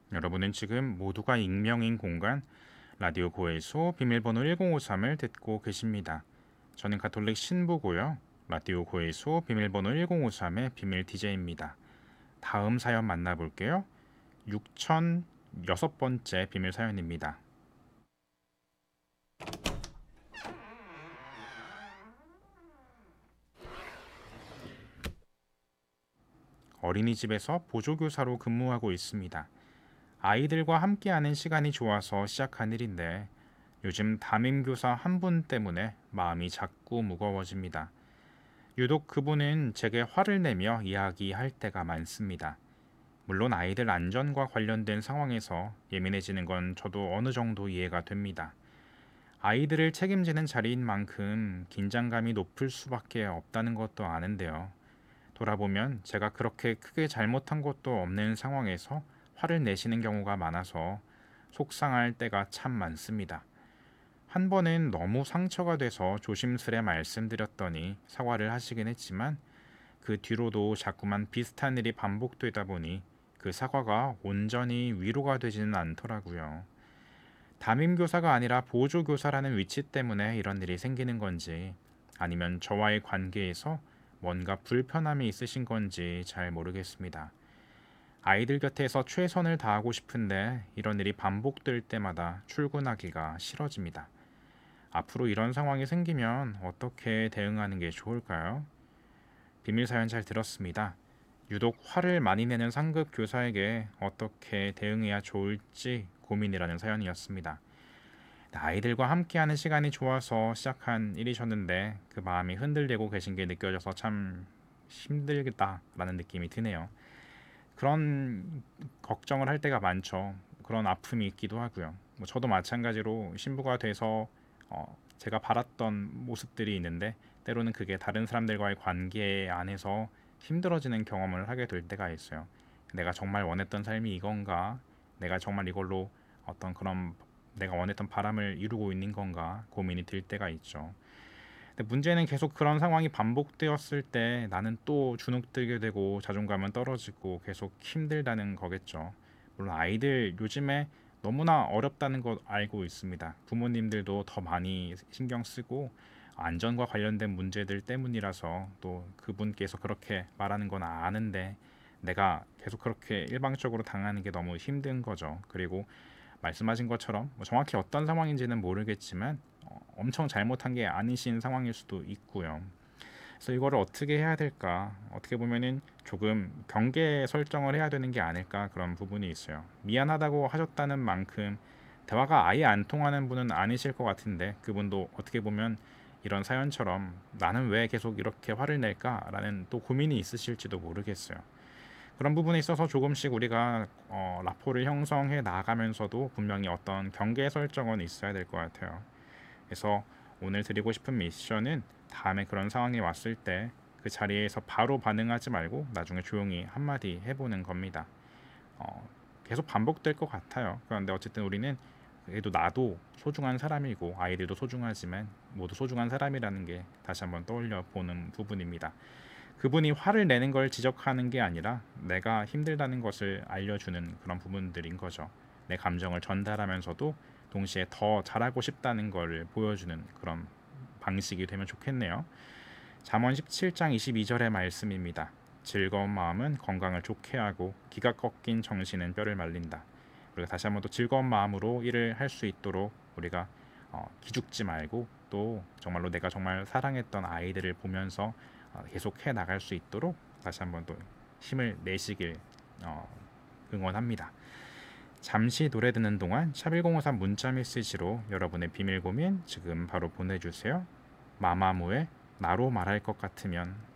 여러분은 지금 모두가 익명인 공간 라디오 고해소 비밀번호 1053을 듣고 계십니다. 저는 가톨릭 신부고요. 라디오 고해소 비밀번호 1053의 비밀 DJ입니다. 다음 사연 만나볼게요. 6006번째 비밀 사연입니다. 어린이집에서 보조교사로 근무하고 있습니다. 아이들과 함께하는 시간이 좋아서 시작한 일인데 요즘 담임교사 한 분 때문에 마음이 자꾸 무거워집니다. 유독 그분은 제게 화를 내며 이야기할 때가 많습니다. 물론 아이들 안전과 관련된 상황에서 예민해지는 건 저도 어느 정도 이해가 됩니다. 아이들을 책임지는 자리인 만큼 긴장감이 높을 수밖에 없다는 것도 아는데요. 돌아보면 제가 그렇게 크게 잘못한 것도 없는 상황에서 화를 내시는 경우가 많아서 속상할 때가 참 많습니다. 한 번은 너무 상처가 돼서 조심스레 말씀드렸더니 사과를 하시긴 했지만 그 뒤로도 자꾸만 비슷한 일이 반복되다 보니 그 사과가 온전히 위로가 되지는 않더라고요. 담임교사가 아니라 보조교사라는 위치 때문에 이런 일이 생기는 건지 아니면 저와의 관계에서 뭔가 불편함이 있으신 건지 잘 모르겠습니다. 아이들 곁에서 최선을 다하고 싶은데 이런 일이 반복될 때마다 출근하기가 싫어집니다. 앞으로 이런 상황이 생기면 어떻게 대응하는 게 좋을까요? 비밀 사연 잘 들었습니다. 유독 화를 많이 내는 상급 교사에게 어떻게 대응해야 좋을지 고민이라는 사연이었습니다. 아이들과 함께하는 시간이 좋아서 시작한 일이셨는데 그 마음이 흔들리고 계신 게 느껴져서 참 힘들겠다라는 느낌이 드네요. 그런 걱정을 할 때가 많죠. 그런 아픔이 있기도 하고요. 저도 마찬가지로 신부가 돼서 제가 바랐던 모습들이 있는데 때로는 그게 다른 사람들과의 관계 안에서 힘들어지는 경험을 하게 될 때가 있어요. 내가 정말 원했던 삶이 이건가? 내가 정말 이걸로 어떤 그런 내가 원했던 바람을 이루고 있는 건가 고민이 들 때가 있죠. 근데 문제는 계속 그런 상황이 반복되었을 때 나는 또 주눅들게 되고 자존감은 떨어지고 계속 힘들다는 거겠죠. 물론 아이들 요즘에 너무나 어렵다는 것 알고 있습니다. 부모님들도 더 많이 신경 쓰고 안전과 관련된 문제들 때문이라서 또 그분께서 그렇게 말하는 건 아는데 내가 계속 그렇게 일방적으로 당하는 게 너무 힘든 거죠. 그리고 말씀하신 것처럼 정확히 어떤 상황인지는 모르겠지만 엄청 잘못한 게 아니신 상황일 수도 있고요. 그래서 이거를 어떻게 해야 될까? 어떻게 보면은 조금 경계 설정을 해야 되는 게 아닐까 그런 부분이 있어요. 미안하다고 하셨다는 만큼 대화가 아예 안 통하는 분은 아니실 것 같은데 그분도 어떻게 보면 이런 사연처럼 나는 왜 계속 이렇게 화를 낼까라는 또 고민이 있으실지도 모르겠어요. 그런 부분에 있어서 조금씩 우리가 라포를 형성해 나가면서도 분명히 어떤 경계 설정은 있어야 될 것 같아요. 그래서 오늘 드리고 싶은 미션은 다음에 그런 상황이 왔을 때 그 자리에서 바로 반응하지 말고 나중에 조용히 한마디 해보는 겁니다. 계속 반복될 것 같아요. 그런데 어쨌든 우리는 그래도 나도 소중한 사람이고 아이들도 소중하지만 모두 소중한 사람이라는 게 다시 한번 떠올려 보는 부분입니다. 그분이 화를 내는 걸 지적하는 게 아니라 내가 힘들다는 것을 알려주는 그런 부분들인 거죠. 내 감정을 전달하면서도 동시에 더 잘하고 싶다는 걸 보여주는 그런 방식이 되면 좋겠네요. 잠언 17장 22절의 말씀입니다. 즐거운 마음은 건강을 좋게 하고 기가 꺾인 정신은 뼈를 말린다. 우리가 다시 한번 또 즐거운 마음으로 일을 할 수 있도록 우리가 기죽지 말고 또 정말로 내가 정말 사랑했던 아이들을 보면서 계속 해 나갈 수 있도록 다시 한번 또 힘을 내시길 응원합니다. 잠시 노래 듣는 동안 샵1053 문자 메시지로 여러분의 비밀 고민 지금 바로 보내주세요. 마마무의 나로 말할 것 같으면.